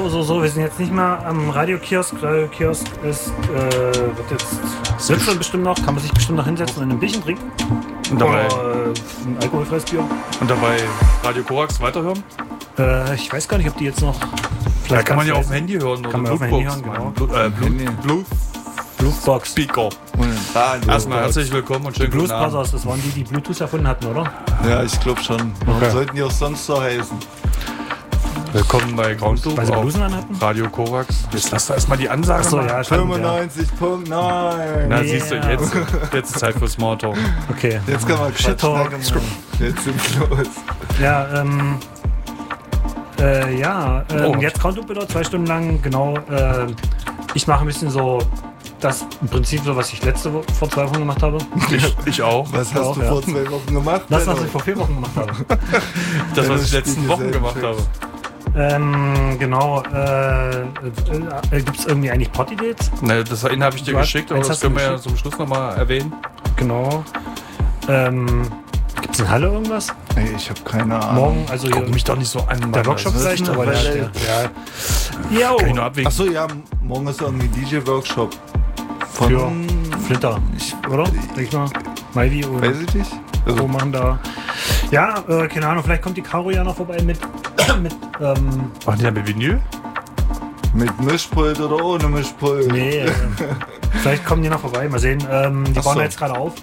wir sind jetzt nicht mehr am Radiokiosk. Radiokiosk ist, wird jetzt sitzt man bestimmt noch, kann man sich bestimmt noch hinsetzen und ein Bierchen trinken. Und dabei ein alkoholfreies Bier. Und dabei Radio Korax weiterhören? Ich weiß gar nicht, ob die jetzt noch... Vielleicht kann man ja auf dem Handy hören. Kann man auf dem Handy hören, genau. Bluesbox Speaker. Erstmal herzlich willkommen und schönen Blues guten Abend. Brothers, das waren die Bluetooth erfunden hatten, oder? Ja, ich glaube schon. Warum sollten die auch sonst so heißen? Willkommen bei Groundloop Weil sie auf Blusen anhatten? Radio Korax. Jetzt lass da erstmal die Ansage. Achso, ja, stimmt, 95.9. Na, siehst du, jetzt ist Zeit für Smalltalk. Okay. Jetzt kann man Shit Talk. Jetzt sind wir los. Ja, jetzt Groundloop wieder 2 Stunden lang, genau. Ich mache ein bisschen so das im Prinzip so, was ich vor 2 Wochen gemacht habe. Ich auch. Was hast du vor 2 Wochen gemacht? Das, was ich vor 4 Wochen gemacht habe. Das, was ich letzten Wochen gemacht habe. Genau. Gibt es irgendwie eigentlich Potty-Dates? Ne, das habe ich dir geschickt, aber das können wir ja zum Schluss nochmal erwähnen. Genau. Gibt es in Halle irgendwas? Ey, ich habe keine Ahnung. Morgen, also guck mich doch nicht so an. Der Workshop vielleicht, aber ja. Kann ich nur abwägen. Achso, ja, morgen ist irgendwie DJ-Workshop. Für Flinter, oder? Denke ich mal. Maivi und weiß ich nicht. Also machen da. Ja, keine Ahnung, vielleicht kommt die Caro ja noch vorbei mit Machen die da mit Vinyl? Mit Mischpult oder ohne Mischpult? Nee, vielleicht kommen die noch vorbei, mal sehen. Die bauen jetzt gerade auf.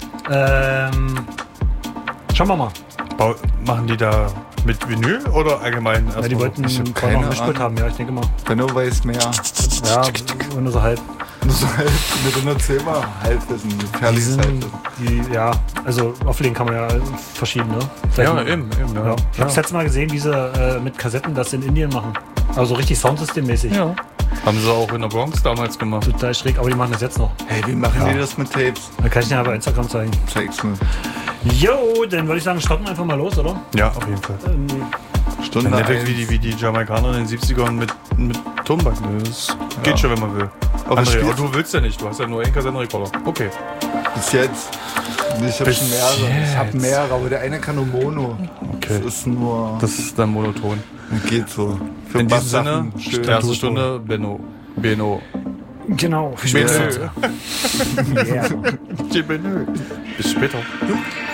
Schauen wir mal. Machen die da mit Vinyl oder allgemein? Ja, die wollten noch ein Mischpult haben, ja, ich denke mal. Benno weiß mehr. Ja, nur so halb. Nur so halb, mit nur 10-mal Halbwissen, gefährliches Halbwissen. Ja, also auflegen kann man ja verschieden, ne? Ja, eben. Ja. Ich habe das letzte Mal gesehen, wie sie mit Kassetten das in Indien machen. Also richtig Soundsystemmäßig. Ja. Haben sie auch in der Bronx damals gemacht. Total schräg, aber die machen das jetzt noch. Hey, wie machen die das mit Tapes? Dann kann ich dir aber Instagram zeigen. Zeig's mir. Jo, dann würde ich sagen, starten wir einfach mal los, oder? Ja, auf jeden Fall. Stunde Dann wie die Jamaikaner in den 70ern mit Tonband. Das geht schon, wenn man will. Aber du willst ja nicht, du hast ja nur einen Kassettenrekorder. Okay. Bis jetzt. Ich habe schon mehrere. Ich habe mehrere, aber der eine kann nur Mono. Okay. Das ist dann monoton. Geht so. Für in diesem Sinne, erste Schön. Stunde, Benno. Genau. Benno. Bis später.